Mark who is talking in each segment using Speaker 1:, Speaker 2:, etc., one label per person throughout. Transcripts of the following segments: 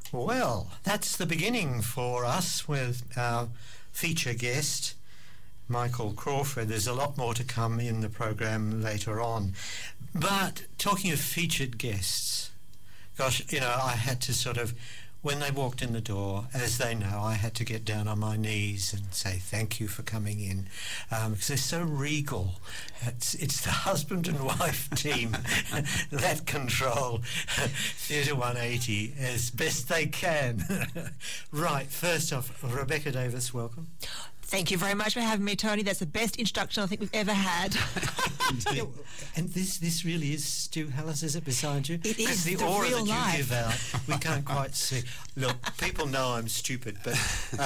Speaker 1: Well, that's the beginning for us with our feature guest, Michael Crawford. There's a lot more to come in the program later on. But talking of featured guests, gosh, I had to sort of, when they walked in the door, as they know, I had to get down on my knees and say thank you for coming in, because they're so regal. It's the husband and wife team that control Theatre 180 as best they can. Right, first off, Rebecca Davis, welcome.
Speaker 2: Thank you very much for having me, Tony. That's the best introduction I think we've ever had.
Speaker 1: And this really is Stu Hallis, is it, beside you?
Speaker 2: It is
Speaker 1: the
Speaker 2: the
Speaker 1: aura
Speaker 2: real
Speaker 1: that
Speaker 2: life.
Speaker 1: you give out, we can't quite see. Look, people know I'm stupid, but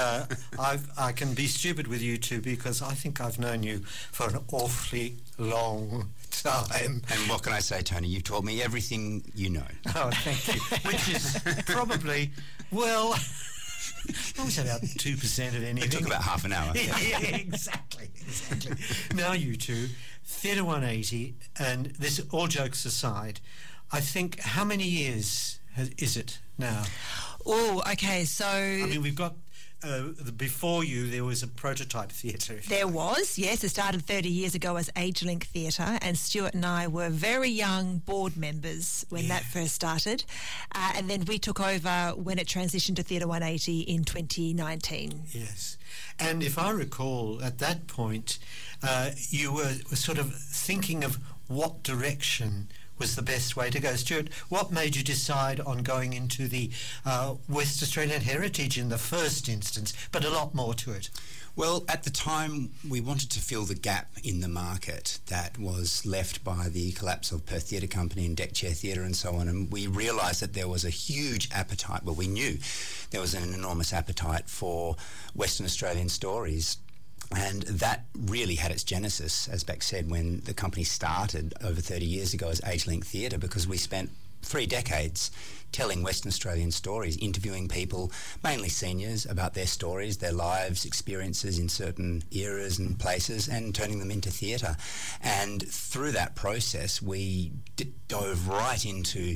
Speaker 1: I can be stupid with you too, because I think I've known you for an awfully long time.
Speaker 3: And what can I say, Tony? You've taught me everything you know.
Speaker 1: Oh, thank you. Which is probably, well, I was about 2% of anything.
Speaker 3: It took about half an hour.
Speaker 1: Yeah, exactly. Now you two, Theatre 180, and this, all jokes aside, I think, how many years is it now?
Speaker 2: Oh, okay, so...
Speaker 1: I mean, we've got... before you, there was a prototype theatre.
Speaker 2: There was, yes. It started 30 years ago as AgeLink Theatre, and Stuart and I were very young board members when that first started. And then we took over when it transitioned to Theatre 180 in 2019.
Speaker 1: Yes. And if I recall, at that point, you were sort of thinking of what direction was the best way to go. Stuart, what made you decide on going into the West Australian heritage in the first instance, but a lot more to it?
Speaker 3: Well, at the time, we wanted to fill the gap in the market that was left by the collapse of Perth Theatre Company and Deck Chair Theatre and so on, and we realised that there was a huge appetite, well, we knew there was an enormous appetite for Western Australian stories. And that really had its genesis, as Beck said, when the company started over 30 years ago as AgeLink Theatre, because we spent 3 decades telling Western Australian stories, interviewing people, mainly seniors, about their stories, their lives, experiences in certain eras and places, and turning them into theatre. And through that process, we dove right into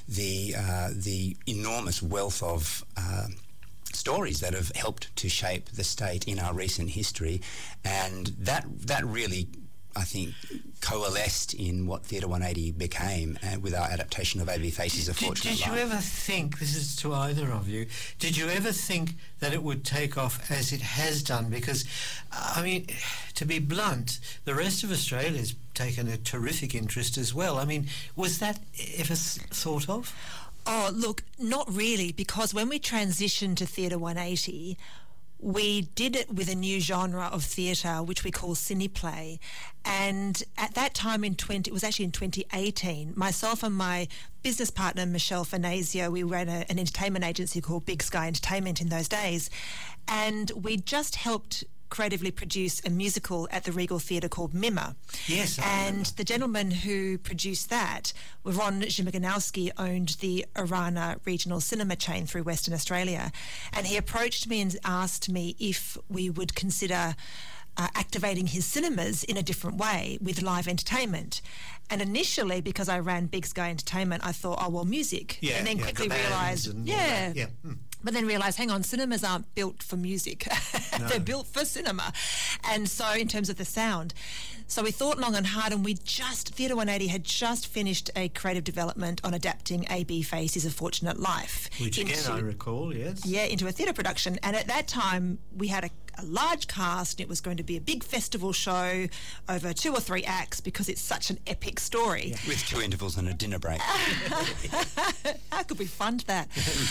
Speaker 3: the enormous wealth of stories that have helped to shape the state in our recent history, and that really, I think, coalesced in what Theatre 180 became with our adaptation of A.B. Facey's A Fortunate Life.
Speaker 1: Did you ever think, this is to either of you, did you ever think that it would take off as it has done? Because, I mean, to be blunt, the rest of Australia's taken a terrific interest as well. I mean, was that ever thought of?
Speaker 2: Oh, look, not really, because when we transitioned to Theatre 180, we did it with a new genre of theatre, which we call cineplay. And at that time it was actually in 2018, myself and my business partner, Michelle Finazio, we ran an entertainment agency called Big Sky Entertainment in those days. And we just helped creatively produce a musical at the Regal Theatre called Mimmer.
Speaker 1: Yes,
Speaker 2: and the gentleman who produced that, Ron Zimganowski, owned the Arana regional cinema chain through Western Australia, and he approached me and asked me if we would consider activating his cinemas in a different way with live entertainment. And initially, because I ran Big Sky Entertainment, I thought, oh, well, music.
Speaker 1: Yeah,
Speaker 2: and then quickly realised, but then realised, hang on, cinemas aren't built for music. No. They're built for cinema. And so in terms of the sound. So we thought long and hard, and Theatre 180 had just finished a creative development on adapting A.B. Facey's A Fortunate Life.
Speaker 1: Which again, I recall, yes.
Speaker 2: Yeah, into a theatre production. And at that time, we had a large cast. It was going to be a big festival show over 2 or 3 acts because it's such an epic story.
Speaker 3: Yeah. With 2 intervals and a dinner break.
Speaker 2: How could we fund that?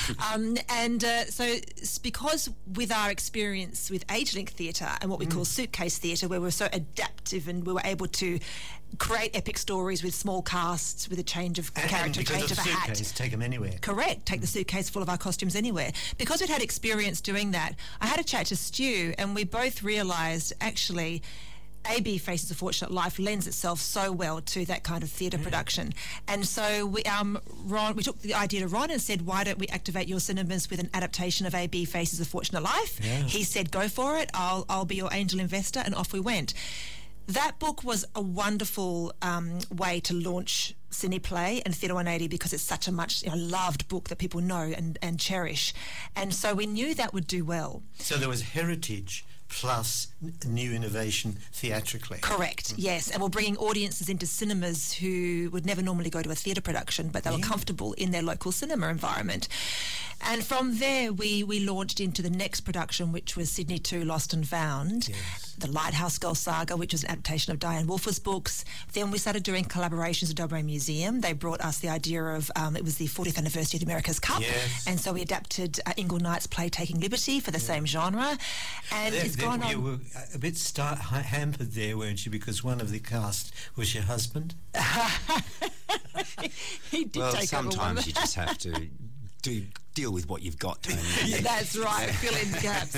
Speaker 2: So because with our experience with AgeLink Theatre and what we call suitcase theatre, where we're so adaptive and we were able to create epic stories with small casts, with a change of character,
Speaker 1: and
Speaker 2: change of a hat.
Speaker 1: Suitcase, take them anywhere.
Speaker 2: Correct, take the suitcase full of our costumes anywhere. Because we'd had experience doing that, I had a chat to Stu, and we both realised actually A.B. Facey's A Fortunate Life lends itself so well to that kind of theatre production. And so we took the idea to Ron and said, why don't we activate your cinemas with an adaptation of A.B. Facey's A Fortunate Life? Yeah. He said, go for it, I'll be your angel investor, and off we went. That book was a wonderful way to launch Cineplay and Theatre 180 because it's such a much loved book that people know and cherish. And so we knew that would do well.
Speaker 1: So there was heritage plus new innovation theatrically.
Speaker 2: Correct, yes. And we're bringing audiences into cinemas who would never normally go to a theatre production, but they were comfortable in their local cinema environment. And from there, we launched into the next production, which was Sydney 2, Lost and Found, the Lighthouse Girl Saga, which was an adaptation of Diane Wolfer's books. Then we started doing collaborations with Dobray Museum. They brought us the idea of, it was the 40th anniversary of the America's Cup, and so we adapted Ingle Knight's play Taking Liberty for the same genre. And it's gone on.
Speaker 1: You were a bit hampered there, weren't you, because one of the cast was your husband?
Speaker 2: He did
Speaker 3: well,
Speaker 2: take
Speaker 3: sometimes
Speaker 2: over
Speaker 3: you just have to deal with what you've got, Tony.
Speaker 2: That's right, fill in gaps.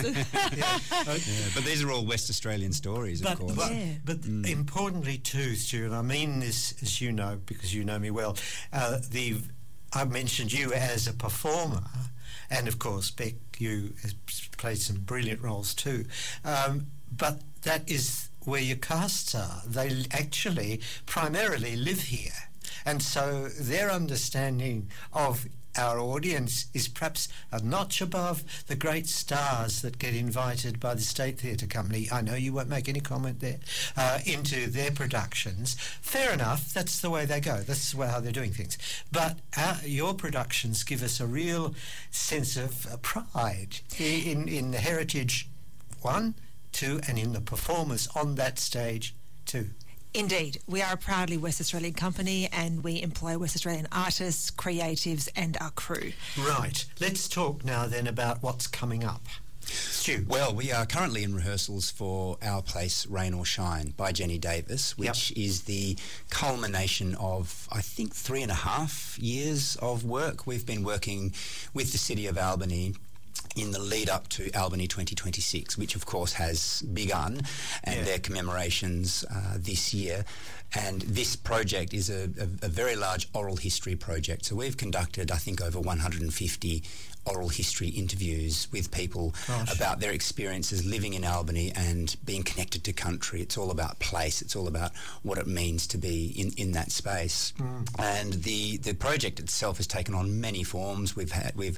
Speaker 3: But these are all West Australian stories, of course.
Speaker 1: But importantly too, Stu, and I mean this as you know, because you know me well, I mentioned you as a performer, and of course, Beck, you has played some brilliant roles too. But that is where your casts are. They actually primarily live here. And so their understanding of our audience is perhaps a notch above the great stars that get invited by the State Theatre Company. I know you won't make any comment there, into their productions. Fair enough, that's the way they go. That's how they're doing things. But your productions give us a real sense of pride in the heritage, 1, 2, and in the performers on that stage, 2.
Speaker 2: Indeed. We are a proudly West Australian company and we employ West Australian artists, creatives and our crew.
Speaker 1: Right. Let's talk now then about what's coming up. Stu.
Speaker 3: Well, we are currently in rehearsals for Our Place, Rain or Shine by Jenny Davis, which is the culmination of, I think, 3.5 years of work. We've been working with the City of Albany in the lead up to Albany 2026, which of course has begun, and their commemorations this year. And this project is a very large oral history project. So we've conducted, I think, over 150 oral history interviews with people about their experiences living in Albany and being connected to country. It's all about place. It's all about what it means to be in that space. And the project itself has taken on many forms. We've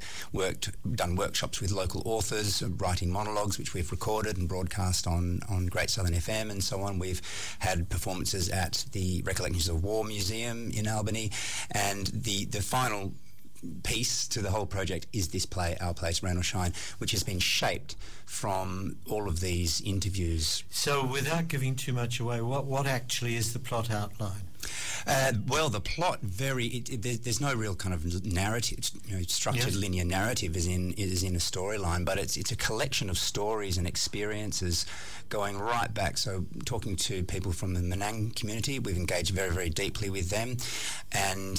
Speaker 3: done workshops with local authors, writing monologues, which we've recorded and broadcast on Great Southern FM and so on. We've had performances at the Recollections of War Museum in Albany, and the final piece to the whole project is this play, Our Place, Rain or Shine, which has been shaped from all of these interviews.
Speaker 1: So without giving too much away, what actually is the plot outline?
Speaker 3: Well, the plot there's no real kind of narrative, structured linear narrative is in a storyline, but it's a collection of stories and experiences going right back. So talking to people from the Menang community, we've engaged very, very deeply with them, and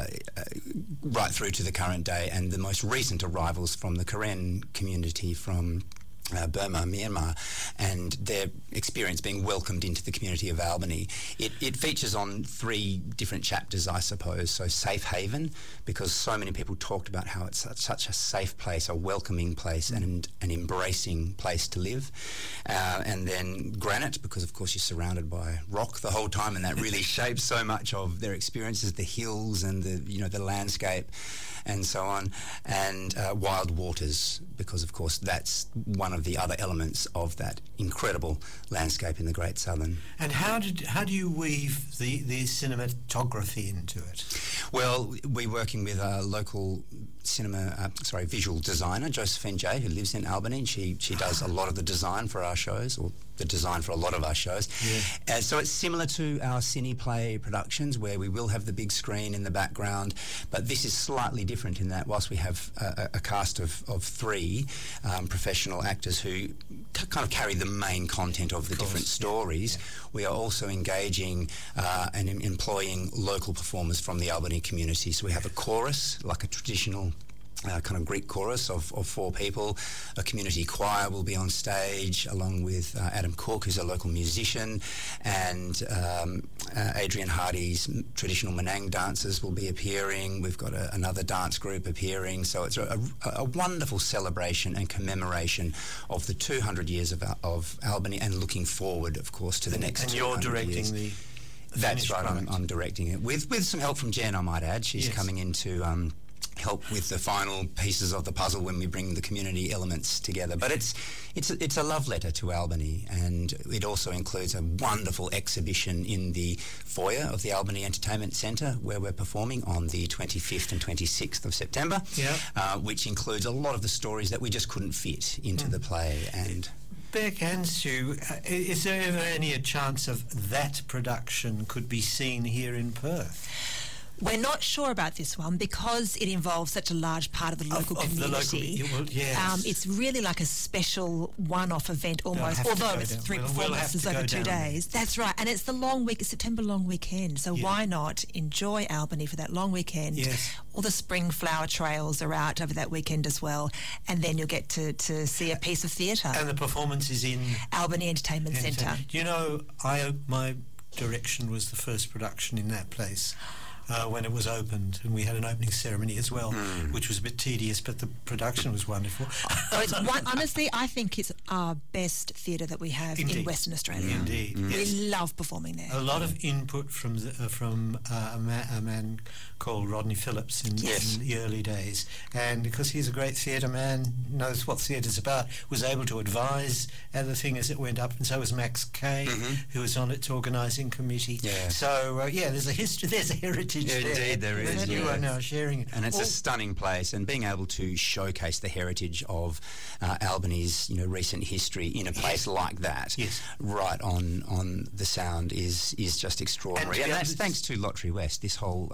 Speaker 3: right through to the current day, and the most recent arrivals from the Karen community from Burma, Myanmar, and their experience being welcomed into the community of Albany. It features on 3 different chapters, I suppose. So Safe Haven, because so many people talked about how it's such a safe place, a welcoming place, and an embracing place to live. And then Granite, because of course you're surrounded by rock the whole time, and that really shapes so much of their experiences, the hills and the landscape and so on. And Wild Waters, because of course that's one of the other elements of that incredible landscape in the Great Southern.
Speaker 1: And how do you weave the cinematography into it?
Speaker 3: Well, we're working with a local visual designer, Josephine J, who lives in Albany, and she does a lot of the design for our shows, or the design for a lot of our shows. So it's similar to our Cineplay productions, where we will have the big screen in the background, but this is slightly different in that whilst we have a cast of 3 professional actors who kind of carry the main content of the different stories, we are also engaging and employing local performers from the Albany community. So we have a chorus, like a traditional kind of Greek chorus of 4 people. A community choir will be on stage along with Adam Cook, who's a local musician, and Adrian Hardy's traditional Menang dancers will be appearing. We've got another dance group appearing. So it's a wonderful celebration and commemoration of the 200 years of Albany, and looking forward, of course, to the next 200 years.
Speaker 1: And you're directing
Speaker 3: That's right. I'm directing it with some help from Jen, I might add. She's coming in to help with the final pieces of the puzzle when we bring the community elements together. But it's a love letter to Albany, and it also includes a wonderful exhibition in the foyer of the Albany Entertainment Centre, where we're performing on the 25th and 26th of September, which includes a lot of the stories that we just couldn't fit into the play. And
Speaker 1: Beck and Stu, is there ever any chance of that production could be seen here in Perth?
Speaker 2: We're not sure about this one because it involves such a large part of the local community. It's really like a special one-off event almost, although it's three performances over 2 days. That's right, and it's the long week, September long weekend, so why not enjoy Albany for that long weekend? Yes. All the spring flower trails are out over that weekend as well, and then you'll get to see a piece of theatre.
Speaker 1: And the performance is in
Speaker 2: Albany Entertainment Centre.
Speaker 1: You know, my direction was the first production in that place. When it was opened, and we had an opening ceremony as well, which was a bit tedious, but the production was wonderful.
Speaker 2: Honestly, I think it's our best theatre that we have in Western Australia.
Speaker 1: Indeed.
Speaker 2: We love performing there.
Speaker 1: A lot of input from a man called Rodney Phillips in the early days, and because he's a great theatre man, knows what theatre's about, was able to advise the thing as it went up, and so was Max Kay, who was on its organising committee. So there's a history, there's a heritage.
Speaker 3: Indeed, there is.
Speaker 1: And you are now sharing it.
Speaker 3: And it's a stunning place, and being able to showcase the heritage of Albany's recent history in a place like that, right on the sound is just extraordinary. And that's thanks to Lottery West. This whole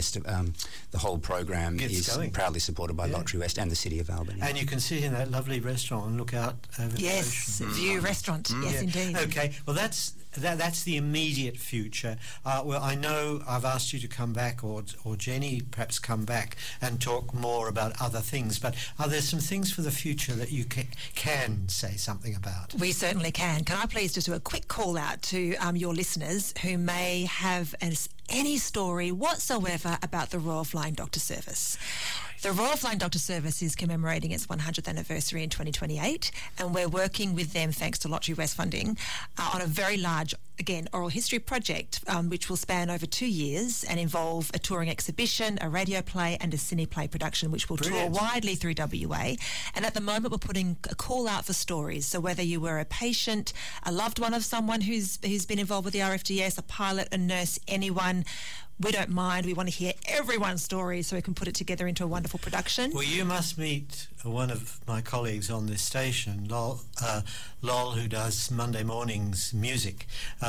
Speaker 3: the whole program is proudly supported by Lottery West and the City of Albany.
Speaker 1: And you can sit in that lovely restaurant and look out over the ocean.
Speaker 2: Yes, View Restaurant. Yes, indeed.
Speaker 1: Okay, well that's the immediate future. Well, I know I've asked you to come back, or Jenny perhaps come back and talk more about other things, but are there some things for the future that you can say something about?
Speaker 2: We certainly can. Can I please just do a quick call out to your listeners who may have any story whatsoever about the Royal Flying Doctor Service? The Royal Flying Doctor Service is commemorating its 100th anniversary in 2028, and we're working with them, thanks to Lottery West funding, on a very large, again, oral history project, which will span over 2 years and involve a touring exhibition, a radio play and a cine play production, which will tour widely through WA. And at the moment, we're putting a call out for stories. So whether you were a patient, a loved one of someone who's been involved with the RFDS, a pilot, a nurse, anyone, we don't mind. We want to hear everyone's story so we can put it together into a wonderful production.
Speaker 1: Well, you must meet one of my colleagues on this station, Lol, who does Monday mornings music.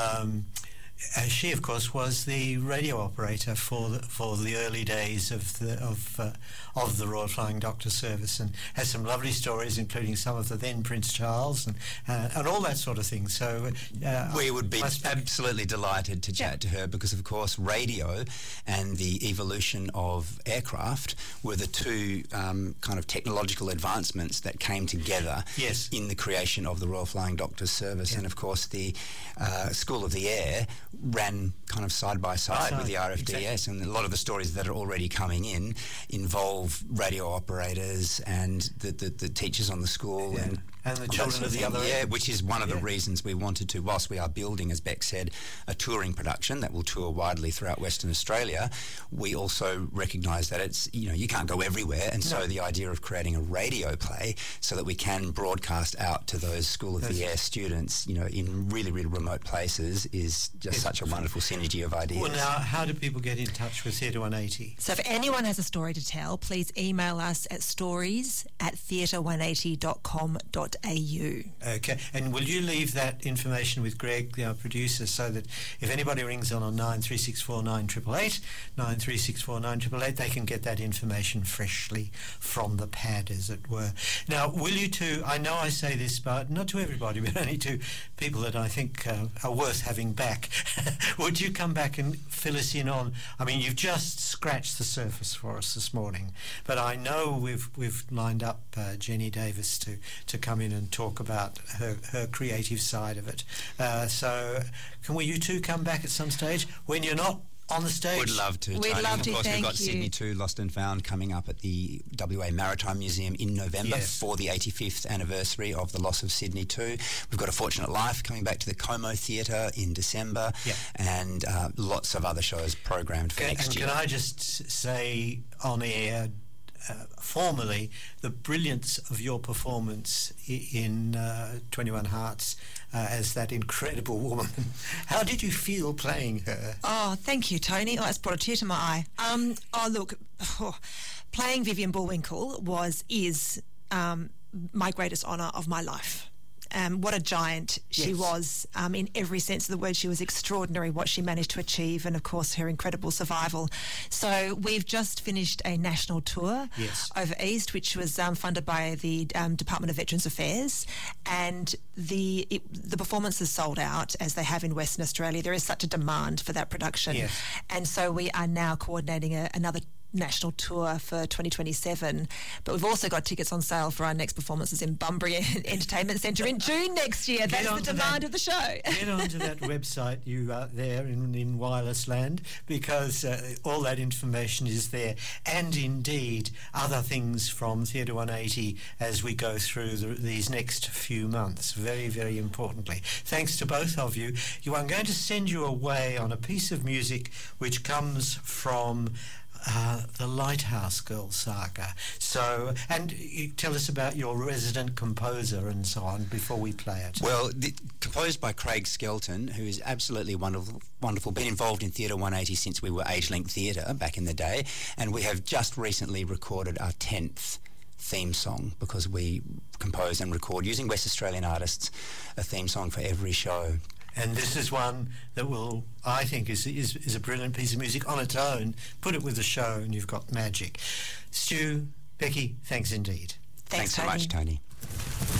Speaker 1: She, of course, was the radio operator for the early days of the Royal Flying Doctor Service, and has some lovely stories, including some of the then Prince Charles and all that sort of thing. So
Speaker 3: we would be absolutely delighted to chat to her, because, of course, radio and the evolution of aircraft were the two kind of technological advancements that came together in the creation of the Royal Flying Doctor Service. And, of course, the School of the Air ran kind of side by side with the RFDS, and a lot of the stories that are already coming in involve radio operators and the teachers on the school
Speaker 1: and the children of the other end.
Speaker 3: Which is one of the reasons we wanted to, whilst we are building, as Beck said, a touring production that will tour widely throughout Western Australia, we also recognise that it's, you can't go everywhere, and so the idea of creating a radio play so that we can broadcast out to those School of the Air students, in really, really remote places is just such a wonderful synergy of ideas.
Speaker 1: Well, now, how do people get in touch with Theatre 180?
Speaker 2: So if anyone has a story to tell, please email us at stories@theatre180.com.au.
Speaker 1: Okay, and will you leave that information with Greg, our producer, so that if anybody rings on 93649888, 93649888, they can get that information freshly from the pad, as it were. Now, will you two, I know I say this, but not to everybody, but only to people that I think are worth having back. Would you come back and fill us in on, I mean, you've just scratched the surface for us this morning, but I know we've lined up Jenny Davis to come in and talk about her creative side of it. So can you two come back at some stage when you're not on the stage?
Speaker 3: Would love to,
Speaker 2: We'd
Speaker 3: Tony.
Speaker 2: love to,
Speaker 3: Of course, we've
Speaker 2: thank
Speaker 3: got
Speaker 2: you.
Speaker 3: Sydney 2, Lost and Found, coming up at the WA Maritime Museum in November for the 85th anniversary of the loss of Sydney 2. We've got A Fortunate Life coming back to the Como Theatre in December, and lots of other shows programmed for next year.
Speaker 1: Can I just say on air, formally, the brilliance of your performance in 21 Hearts as that incredible woman. How did you feel playing her?
Speaker 2: Oh, thank you, Tony. Oh, that's brought a tear to my eye. Playing Vivian Bullwinkle is my greatest honour of my life. What a giant she was in every sense of the word. She was extraordinary, what she managed to achieve, and of course her incredible survival. So we've just finished a national tour over East, which was funded by the Department of Veterans Affairs, and the performances sold out, as they have in Western Australia. There is such a demand for that production, and so we are now coordinating another national tour for 2027, but we've also got tickets on sale for our next performances in Bunbury Entertainment Centre in June next year. That's the demand of the show.
Speaker 1: Get onto that website you are there in Wireless Land, because all that information is there, and indeed other things from Theatre 180 as we go through these next few months, very, very importantly. Thanks to both of you. I'm going to send you away on a piece of music which comes from the Lighthouse Girl saga. So, and you tell us about your resident composer and so on before we play it.
Speaker 3: Well, composed by Craig Skelton, who is absolutely wonderful, been involved in Theatre 180 since we were Age-Link Theatre back in the day, and we have just recently recorded our 10th theme song, because we compose and record, using West Australian artists, a theme song for every show.
Speaker 1: And this is one that I think is a brilliant piece of music on its own. Put it with the show and you've got magic. Stu, Becky, thanks indeed.
Speaker 2: Thanks
Speaker 3: so much, Tony.